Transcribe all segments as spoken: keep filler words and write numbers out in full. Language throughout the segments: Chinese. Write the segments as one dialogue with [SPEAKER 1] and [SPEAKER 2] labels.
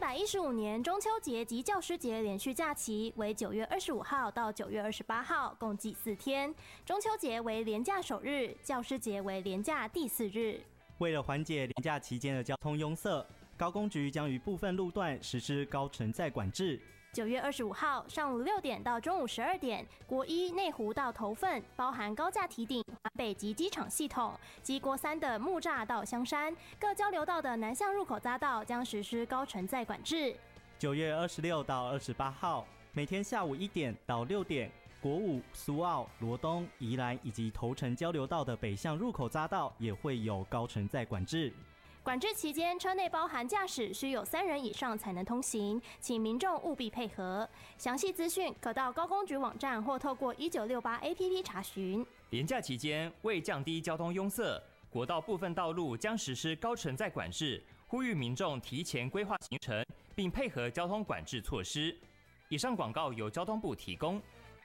[SPEAKER 1] 百一十五年中秋节及教师节连续假期为九月二十五号到九月二十八号，共计四天。中秋节为连假首日，教师节为连假第四日。
[SPEAKER 2] 为了缓解连假期间的交通拥塞，高公局将于部分路段实施高承载管制。
[SPEAKER 1] 九月二十五号上午六点到中午十二点，国一内湖到头份，包含高架堤顶、环北及机场系统及国三的木栅到香山各交流道的南向入口匝道将实施高承载管制。
[SPEAKER 2] 九月二十六到二十八号，每天下午一点到六点，国五、苏澳、罗东、宜兰以及头城交流道的北向入口匝道也会有高承载管制。
[SPEAKER 1] 管制期间，车内包含驾驶需有三人以上才能通行，请民众务必配合。详细资讯可到高公局网站或透过一九六八 A P P 查询。
[SPEAKER 3] 连假期间，为降低交通拥塞，国道部分道路将实施高承载管制，呼吁民众提前规划行程，并配合交通管制措施。以上广告由交通部提供。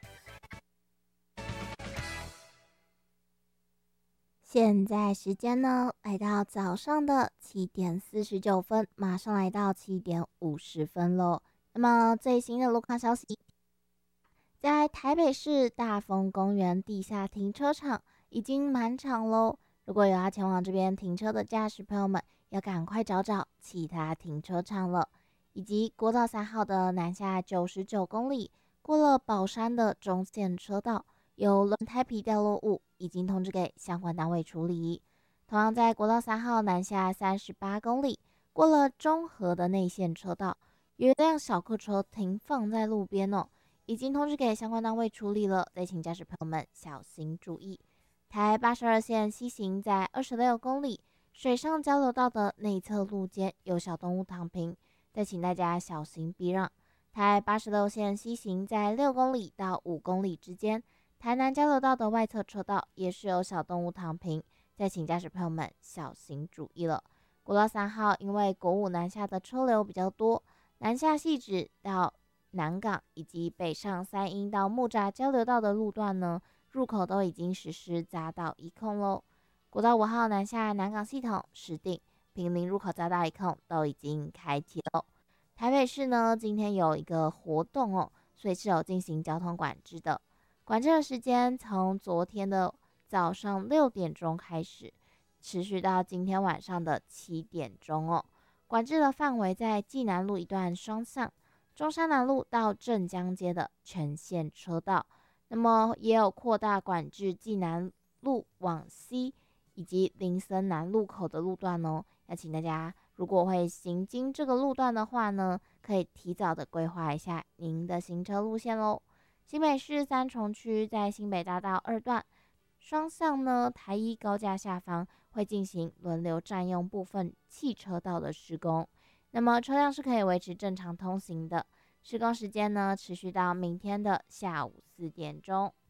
[SPEAKER 4] 现在时间呢，来到早上的七点四十九分，马上来到七点五十分喽。那么最新的路况消息，在台北市大丰公园地下停车场已经满场喽。如果有要前往这边停车的驾驶朋友们，要赶快找找其他停车场了。以及国道三号的南下九十九公里，过了宝山的中线车道，有轮胎皮掉落物，已经通知给相关单位处理。同样在国道三号南下三十八公里，过了中和的内线车道，有一辆小客车停放在路边哦，已经通知给相关单位处理了，再请驾驶朋友们小心注意。台八十二线西行在二十六公里，水上交流道的内侧路肩有小动物躺平，再请大家小心避让。台八十六线西行在六公里到五公里之间，台南交流道的外侧车道也是有小动物躺平，再请驾驶朋友们小心注意了。国道三号因为国五南下的车流比较多，南下汐止到南港以及北上三鶯到木栅交流道的路段呢，入口都已经实施匝道一控喽。国道五号南下南港系统、石碇、坪林入口匝道一控都已经开启喽。台北市呢，今天有一个活动哦，所以是有进行交通管制的。管制的时间从昨天的早上六点钟开始，持续到今天晚上的七点钟哦。管制的范围在济南路一段双向，中山南路到镇江街的全线车道。那么也有扩大管制济南路往西以及林森南路口的路段哦。要请大家如果会行经这个路段的话呢，可以提早的规划一下您的行车路线喽。新北市三重区在新北大道二段双向呢，台一高架下方会进行轮流占用部分汽车道的施工，那么车辆是可以维持正常通行的。施工时间呢，持续到明天的下午四点钟。